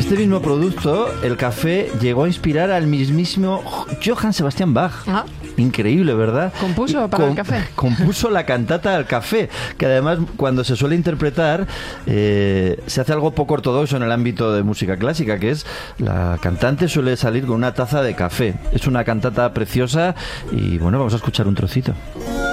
este mismo producto, el café, llegó a inspirar al mismísimo Johann Sebastian Bach. Ah. Increíble, ¿verdad? ¿Compuso para el café? Compuso la cantata del café, que además cuando se suele interpretar se hace algo poco ortodoxo en el ámbito de música clásica, que es la cantante suele salir con una taza de café. Es una cantata preciosa y bueno, vamos a escuchar un trocito.